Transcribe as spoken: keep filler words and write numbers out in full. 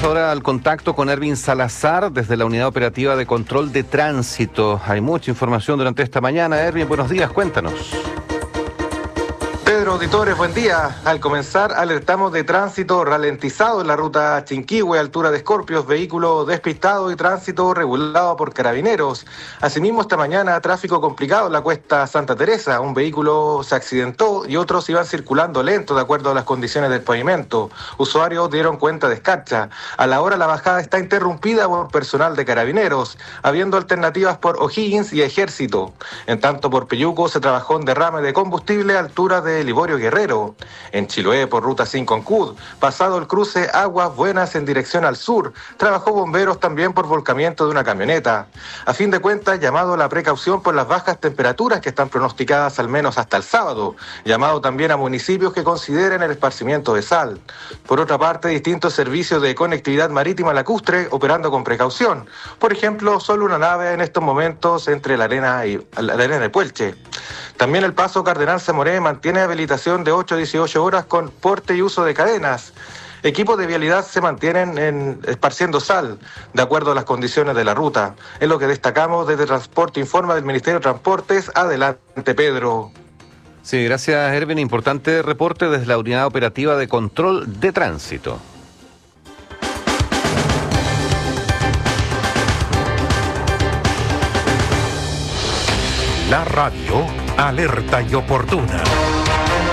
ahora al contacto con Erwin Salazar desde la Unidad Operativa de Control de Tránsito. Hay mucha información durante esta mañana. Erwin, buenos días, cuéntanos. Pedro, auditores, buen día. Al comenzar, alertamos de tránsito ralentizado en la ruta Chinquihue, altura de Escorpios, vehículo despistado y tránsito regulado por carabineros. Asimismo, esta mañana, tráfico complicado en la cuesta Santa Teresa. Un vehículo se accidentó y otros iban circulando lento de acuerdo a las condiciones del pavimento. Usuarios dieron cuenta de escarcha. A la hora, la bajada está interrumpida por personal de carabineros, habiendo alternativas por O'Higgins y Ejército. En tanto, por Peyuco se trabajó en derrame de combustible a altura de Liborio Guerrero. En Chiloé, por ruta cinco en C U D, pasado el cruce Aguas Buenas en dirección al sur, trabajó bomberos también por volcamiento de una camioneta. A fin de cuentas, llamado a la precaución por las bajas temperaturas que están pronosticadas al menos hasta el sábado. Llamado también a municipios que consideren el esparcimiento de sal. Por otra parte, distintos servicios de conectividad marítima lacustre operando con precaución. Por ejemplo, solo una nave en estos momentos entre la arena y la arena de Puelche. También el paso Cardenal Zamoré mantiene habilitación de ocho a dieciocho horas con porte y uso de cadenas. Equipos de vialidad se mantienen en, esparciendo sal, de acuerdo a las condiciones de la ruta. Es lo que destacamos desde Transporte Informa del Ministerio de Transportes. Adelante, Pedro. Sí, gracias, Erwin. Importante reporte desde la Unidad Operativa de Control de Tránsito. La radio alerta y oportuna.